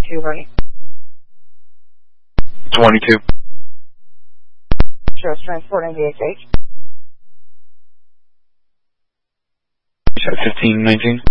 22, honey. 22. Shows transporting VHH. You said 1519?